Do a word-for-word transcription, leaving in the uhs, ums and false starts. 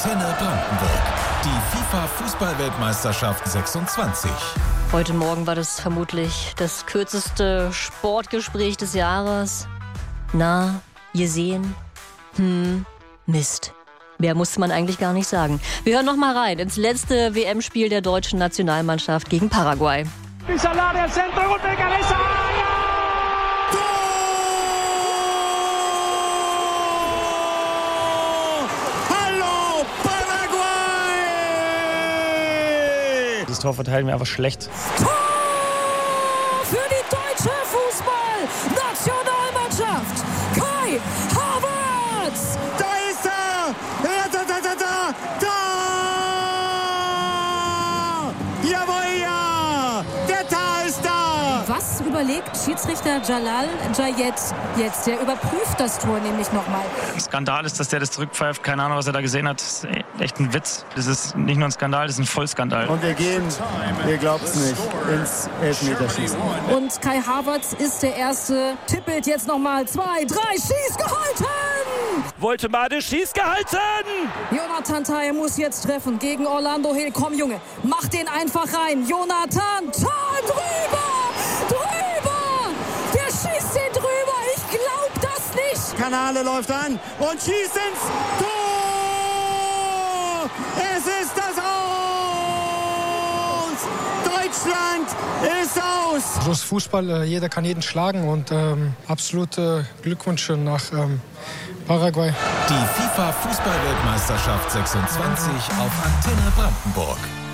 Antenne Brandenburg. Die FIFA-Fußball-Weltmeisterschaft sechsundzwanzig. Heute Morgen war das vermutlich das kürzeste Sportgespräch des Jahres. Na, gesehen? Hm, Mist. Mehr musste man eigentlich gar nicht sagen. Wir hören noch mal rein ins letzte W M-Spiel der deutschen Nationalmannschaft gegen Paraguay. Das Tor verteilen wir einfach schlecht. Tor für die deutsche Fußball-Nationalmannschaft. Kai Havertz. Da ist er. Da, da, da, da, da. Da. Jawohl, ja. Der Tor ist da. Was überlegt Schiedsrichter Jalal Jayed jetzt? Der überprüft das Tor nämlich nochmal. Skandal ist, dass der das zurückpfeift. Keine Ahnung, was er da gesehen hat. Das ist echt ein Witz. Das ist nicht nur ein Skandal, das ist ein Vollskandal. Und wir gehen, ihr glaubt es nicht, ins Elfmeterschießen. Und Kai Havertz ist der Erste. Tippelt jetzt nochmal. Zwei, drei, schieß gehalten! Woltemade, schieß gehalten! Jonathan Tah muss jetzt treffen gegen Orlando Hill. Komm, Junge, mach den einfach rein. Jonathan Tah drüber! Drüber! Der schießt den drüber! Ich glaub das nicht! Kanale läuft an und schießt ins Tor! Es ist das Aus! Deutschland ist aus! So ist Fußball, jeder kann jeden schlagen und ähm, absolute Glückwünsche nach ähm, Paraguay. Die FIFA-Fußball-Weltmeisterschaft sechsundzwanzig auf Antenne Brandenburg.